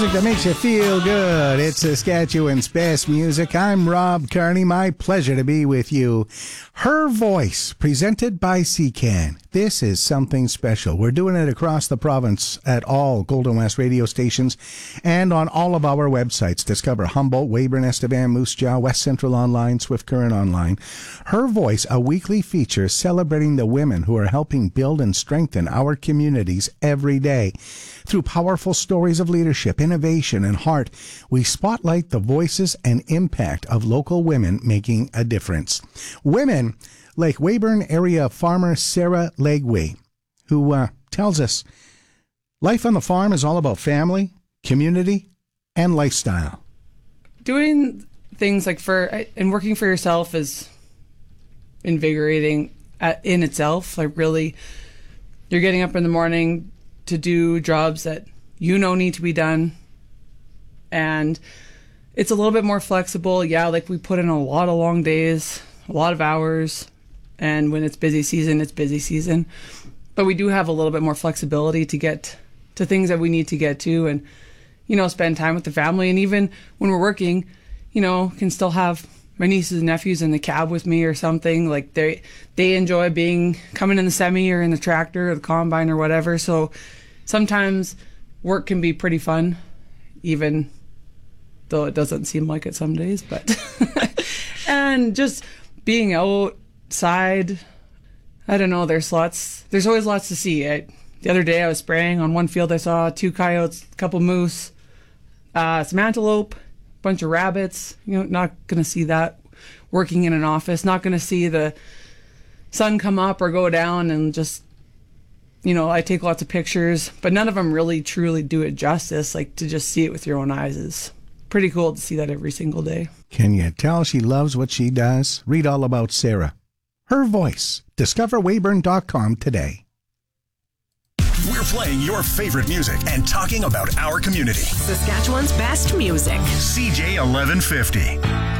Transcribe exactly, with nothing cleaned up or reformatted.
Music that makes you feel good. It's Saskatchewan's best music. I'm Rob Carney. My pleasure to be with you. Her Voice, presented by C CAN. This is something special. We're doing it across the province at all Golden West radio stations and on all of our websites. Discover Humboldt, Weyburn, Estevan, Moose Jaw, West Central Online, Swift Current Online. Her Voice, a weekly feature celebrating the women who are helping build and strengthen our communities every day. Through powerful stories of leadership, innovation, and heart, we spotlight the voices and impact of local women making a difference. Women like Weyburn area farmer Sarah Legway, who uh, tells us life on the farm is all about family, community, and lifestyle. Doing things like for and working for yourself is invigorating in itself. Like really, you're getting up in the morning to do jobs that you know need to be done, and it's a little bit more flexible. Yeah, like we put in a lot of long days, a lot of hours, and when it's busy season, it's busy season. But we do have a little bit more flexibility to get to things that we need to get to, and you know, spend time with the family. And even when we're working, you know, can still have my nieces and nephews in the cab with me or something. Like they they enjoy being coming in the semi or in the tractor or the combine or whatever. So sometimes work can be pretty fun, even though it doesn't seem like it some days. But and just being outside, I don't know. There's lots. There's always lots to see. I, the other day I was spraying on one field. I saw two coyotes, a couple moose, uh, some antelope, bunch of rabbits. You know, not gonna see that working in an office. Not gonna see the sun come up or go down, and just, you know, I take lots of pictures, but none of them really truly do it justice. Like to just see it with your own eyes is pretty cool to see that every single day. Can you tell she loves what she does? Read all about Sarah. Her Voice. Discover Weyburn dot com today. We're playing your favorite music and talking about our community. Saskatchewan's best music. C J eleven fifty.